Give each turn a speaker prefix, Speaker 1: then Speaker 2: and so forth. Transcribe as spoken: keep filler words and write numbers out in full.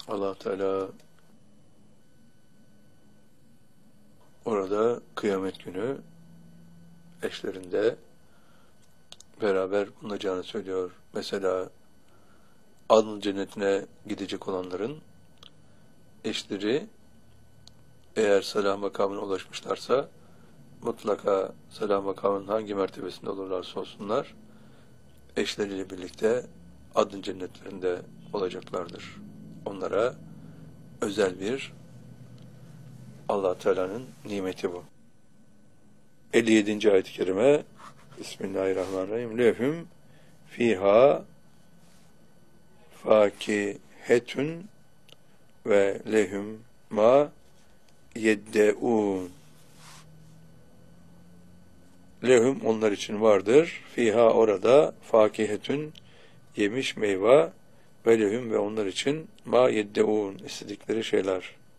Speaker 1: Allah Teala orada kıyamet günü eşlerinde beraber bulunacağını söylüyor. Mesela Adn cennetine gidecek olanların eşleri eğer salah makamına ulaşmışlarsa mutlaka salah makamının hangi mertebesinde olurlarsa olsunlar eşleriyle birlikte Adn cennetlerinde olacaklardır. Onlara özel bir Allah Teala'nın nimeti bu. elli yedinci ayet-i kerime Bismillahirrahmanirrahim. Lehum fiha fakihetun ve lehum ma yeddeun. Lehum onlar için vardır. Fiha orada fakihetun yemiş meyve ve lehum ve onlar için ma yeddeun istedikleri şeyler.